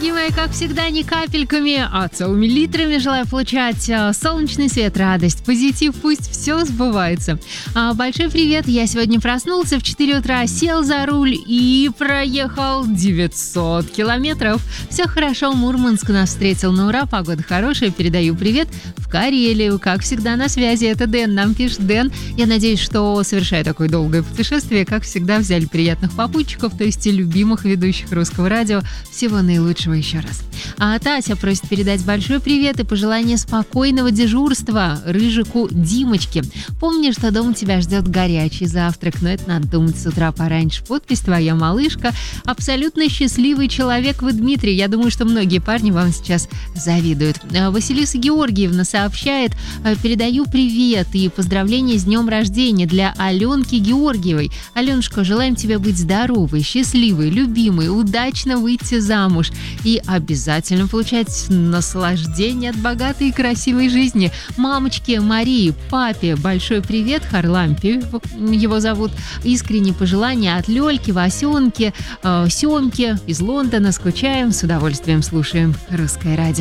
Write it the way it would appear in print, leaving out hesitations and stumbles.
дорогие мои, как всегда, не капельками, а целыми литрами желаю получать солнечный свет, радость, позитив, пусть все сбывается. Большой привет, я сегодня проснулся в 4 утра, сел за руль и проехал 900 километров. Все хорошо, Мурманск нас встретил на ура, погода хорошая, передаю привет в Карелию. Как всегда на связи, это Дэн, нам пишет Дэн. Я надеюсь, что, совершая такое долгое путешествие, как всегда, взяли приятных попутчиков, то есть и любимых ведущих Русского радио. Всего наилучшего еще раз. А Тася просит передать большой привет и пожелание спокойного дежурства Рыжику Димочке. Помни, что дома тебя ждет горячий завтрак, но это надо думать с утра пораньше. Подпись твоя малышка. Абсолютно счастливый человек вы, Дмитрий. Я думаю, что многие парни вам сейчас завидуют. Василиса Георгиевна сообщает: передаю привет и поздравления с днем рождения для Аленки Георгиевой. Аленушка, желаем тебе быть здоровой, счастливой, любимой, удачно выйти замуж и обязательно получать наслаждение от богатой и красивой жизни. Мамочке Марии, папе большой привет, Харлампе его зовут. Искренние пожелания от Лёльки, Васёнки, Сёмки из Лондона. Скучаем, с удовольствием слушаем Русское радио.